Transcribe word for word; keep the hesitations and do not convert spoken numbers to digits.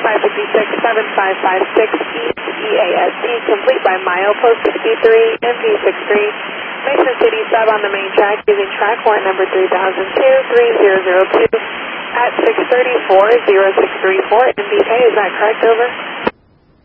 five six seven five five six East E A S D, complete by milepost sixty-three, M P sixty-three, Mason City sub on the main track using track warrant number three thousand two, three zero zero two at six thirty-four, zero six three four, M B K, is that correct, over?